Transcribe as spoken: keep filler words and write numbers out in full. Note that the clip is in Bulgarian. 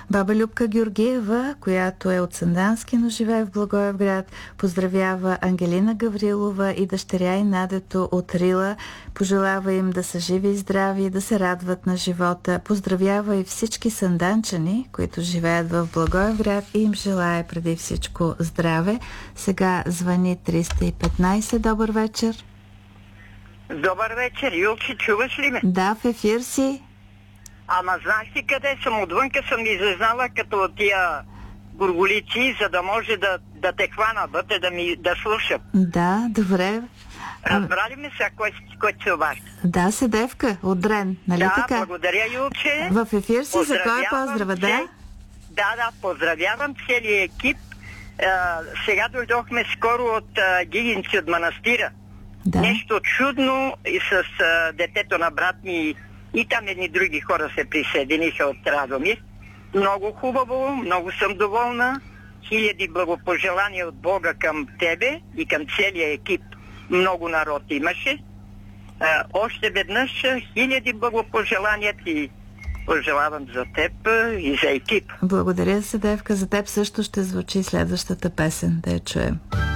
Баба Любка Георгиева, която е от Сандански, но живее в Благоевград, поздравява Ангелина Гаврилова и дъщеря и Надето от Рила. Пожелава им да са живи и здрави, да се радват на живота. Поздравява и всички санданчани, които живеят в Благоевград, и им желая преди всичко здраве. Сега звъни триста и петнайсет. Добър вечер. Добър вечер, Юлчи, чуваш ли ме? Да, в ефир си. Ама знаеш ли къде съм? Отвънка съм излезнала като от тия горголици, за да може да, да те хвана вътре, да ми да слушам. Да, добре. Разбрали ми сега, кой, кой се обажда? Да, Седевка от Дрен, нали да, така? Да, благодаря, Юлче. В ефир си, за кой поздрава, да? Че... Да, да, поздравявам целият екип. А, сега дойдохме скоро от а, Гигинци, от манастира. Да. Нещо чудно и с а, детето на брат ми и там едни други хора се присъединиха от Радомир. Много хубаво, много съм доволна. Хиляди благопожелания от Бога към тебе и към целия екип. Много народ имаше. А, още веднъж хиляди благопожелания ти пожелавам за теб и за екип. Благодаря, Седевка. За теб също ще звучи следващата песен, да я чуем.